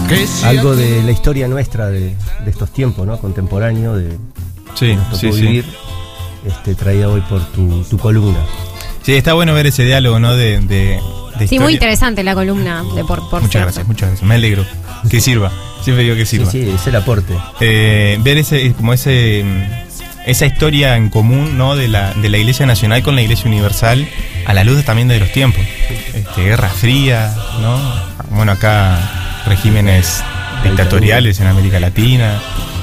algo de la historia nuestra de estos tiempos, ¿no? Contemporáneo, de Sí, nos tocó vivir, traída hoy por tu columna. Sí, está bueno ver ese diálogo, ¿no? De sí, historia. muy interesante la columna de por Muchas gracias. Me alegro. Que sirva. Siempre digo que sirva. Sí, es el aporte. Ver esa historia en común, ¿no? De la Iglesia Nacional con la Iglesia Universal, a la luz también de los tiempos. Guerra Fría, ¿no? Bueno, acá regímenes dictatoriales en América Latina.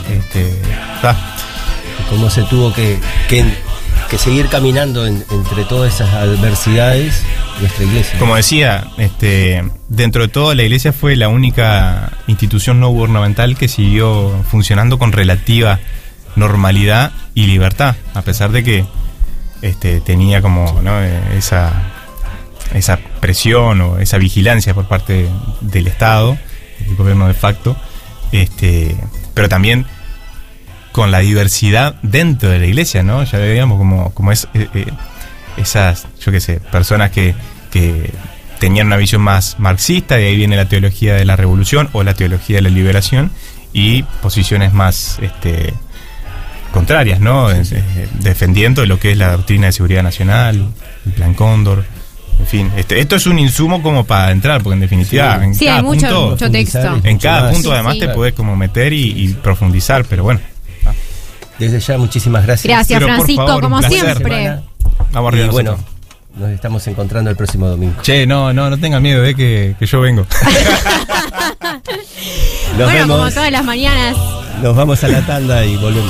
Cómo se tuvo que seguir caminando entre todas esas adversidades nuestra iglesia. Como decía, dentro de todo la iglesia fue la única institución no gubernamental que siguió funcionando con relativa normalidad y libertad, a pesar de que tenía como, ¿no? esa presión o esa vigilancia por parte del Estado, el gobierno de facto, pero también con la diversidad dentro de la iglesia, ¿no? Ya veíamos como esas, yo qué sé, personas que tenían una visión más marxista, y ahí viene la teología de la revolución o la teología de la liberación, y posiciones más contrarias, ¿no? Sí. Defendiendo lo que es la doctrina de seguridad nacional, el Plan Cóndor, en fin. Esto es un insumo como para entrar, porque en definitiva, en cada hay mucho texto. En cada punto además te podés como meter y profundizar, pero bueno. Desde ya, muchísimas gracias. Gracias, Pero, Francisco, por favor, como un placer. siempre. Vamos arriba. Y bueno, nos estamos encontrando el próximo domingo. Che, no tengan miedo, que yo vengo. Nos bueno, vemos. como todas las mañanas. Nos vamos a la tanda y volvemos.